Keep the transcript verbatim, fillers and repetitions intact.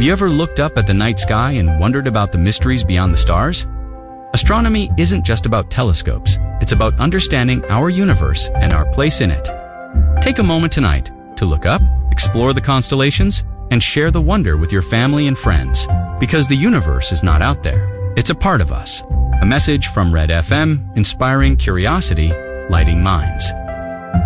Have you ever looked up at the night sky and wondered about the mysteries beyond the stars? Astronomy isn't just about telescopes. It's about understanding our universe and our place in it. Take a moment tonight to look up, explore the constellations, and share the wonder with your family and friends. Because the universe is not out there. It's a part of us. A message from Red F M, inspiring curiosity, lighting minds.